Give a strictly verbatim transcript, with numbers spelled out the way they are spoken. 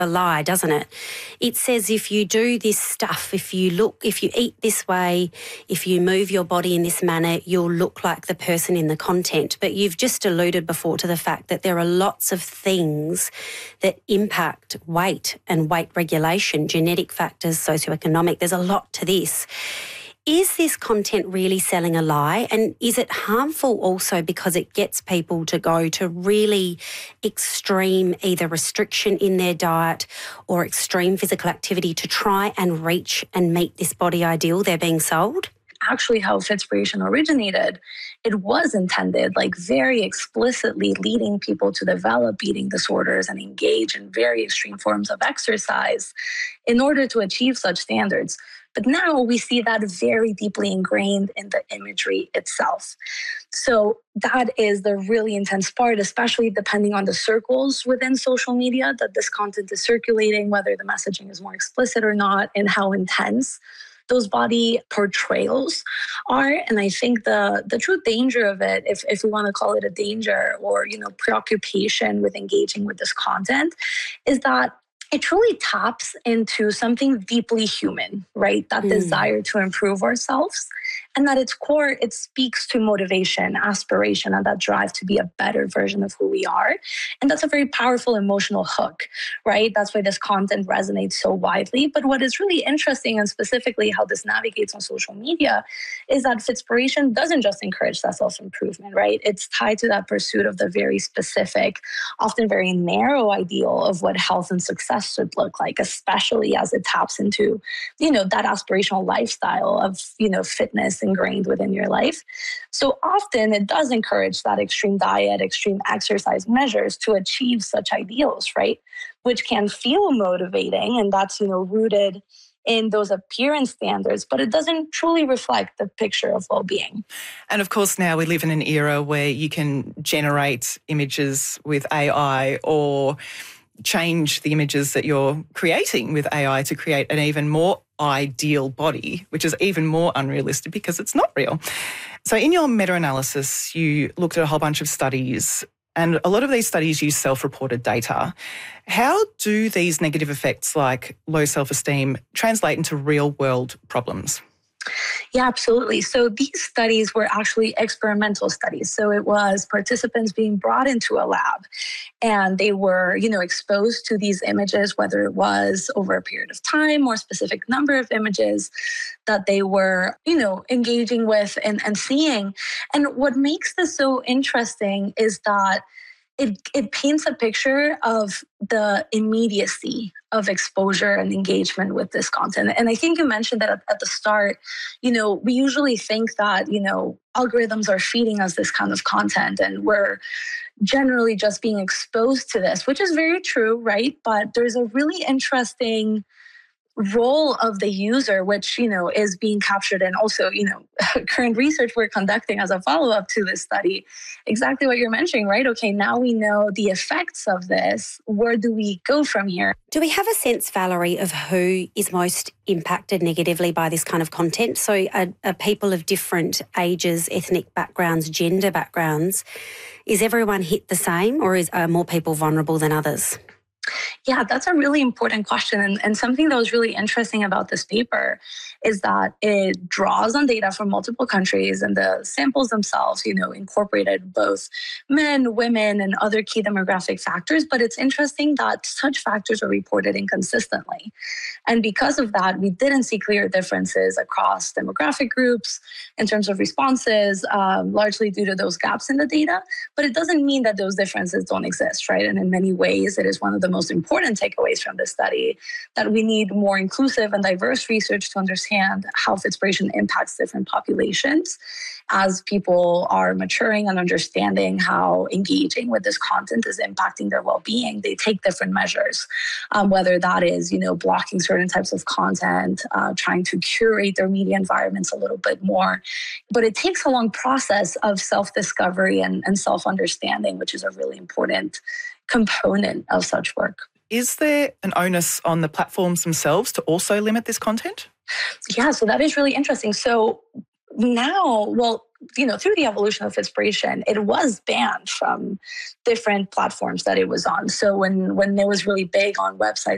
a lie, doesn't it? It says if you do this stuff, if you look, if you eat this way, if you move your body in this manner, you'll look like the person in the content. But you've just alluded before to the fact that there are lots of things that impact weight and weight regulation, genetic factors, socioeconomic. There's a lot to this. Is this content really selling a lie? And is it harmful also because it gets people to go to really extreme either restriction in their diet or extreme physical activity to try and reach and meet this body ideal they're being sold? Actually, how Fitspiration originated, it was intended, like very explicitly leading people to develop eating disorders and engage in very extreme forms of exercise in order to achieve such standards. But now we see that very deeply ingrained in the imagery itself. So that is the really intense part, especially depending on the circles within social media that this content is circulating, whether the messaging is more explicit or not, and how intense those body portrayals are. And I think the the true danger of it, if, if we want to call it a danger or, you know, preoccupation with engaging with this content, is that it truly taps into something deeply human, right? That mm. desire to improve ourselves. And at its core, it speaks to motivation, aspiration, and that drive to be a better version of who we are. And that's a very powerful emotional hook, right? That's why this content resonates so widely. But what is really interesting, and specifically how this navigates on social media, is that Fitspiration doesn't just encourage that self-improvement, right? It's tied to that pursuit of the very specific, often very narrow ideal of what health and success should look like, especially as it taps into, you know, that aspirational lifestyle of, you know, fitness ingrained within your life. So often it does encourage that extreme diet, extreme exercise measures to achieve such ideals, right? Which can feel motivating, and that's, you know, rooted in those appearance standards, but it doesn't truly reflect the picture of well-being. And of course, now we live in an era where you can generate images with A I or change the images that you're creating with A I to create an even more ideal body, which is even more unrealistic because it's not real. So in your meta-analysis, you looked at a whole bunch of studies, and a lot of these studies use self-reported data. How do these negative effects like low self-esteem translate into real-world problems? Yeah, absolutely. So these studies were actually experimental studies. So it was participants being brought into a lab, and they were, you know, exposed to these images, whether it was over a period of time or a specific number of images that they were, you know, engaging with and, and seeing. And what makes this so interesting is that It, it paints a picture of the immediacy of exposure and engagement with this content. And I think you mentioned that at, at the start, you know, we usually think that, you know, algorithms are feeding us this kind of content and we're generally just being exposed to this, which is very true, right? But there's a really interesting role of the user, which, you know, is being captured, and also, you know, current research we're conducting as a follow-up to this study, exactly what you're mentioning, right? Okay, now we know the effects of this. Where do we go from here? Do we have a sense, Valerie, of who is most impacted negatively by this kind of content? So are, are people of different ages, ethnic backgrounds, gender backgrounds, is everyone hit the same, or is, are more people vulnerable than others? Yeah, that's a really important question. And, and something that was really interesting about this paper is that it draws on data from multiple countries, and the samples themselves, you know, incorporated both men, women, and other key demographic factors. But it's interesting that such factors are reported inconsistently. And because of that, we didn't see clear differences across demographic groups in terms of responses, um, largely due to those gaps in the data. But it doesn't mean that those differences don't exist, right? And in many ways, it is one of the most important takeaways from this study that we need more inclusive and diverse research to understand how Fitspiration impacts different populations as people are maturing and understanding how engaging with this content is impacting their well-being. They take different measures, um, whether that is, you know, blocking certain types of content, uh, trying to curate their media environments a little bit more. But it takes a long process of self-discovery and, and self-understanding, which is a really important component of such work. Is there an onus on the platforms themselves to also limit this content? Yeah, so that is really interesting. So now, well, you know, through the evolution of Fitspiration, it was banned from different platforms that it was on. So when, when it was really big on websites